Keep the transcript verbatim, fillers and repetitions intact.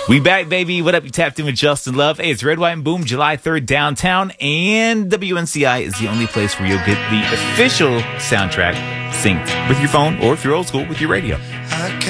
We back, baby. What up? You tapped in with Justin Love. Hey, it's Red, White, and Boom, July third downtown. And W N C I is the only place where you'll get the official soundtrack synced with your phone, or if you're old school, with your radio.